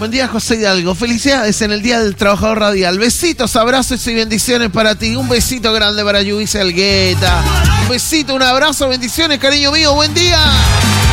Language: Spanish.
Buen día, José Hidalgo. Felicidades en el Día del Trabajador Radial. Besitos, abrazos y bendiciones para ti. Un besito grande para Yubisa Algueta. Un besito, un abrazo, bendiciones, cariño mío. Buen día.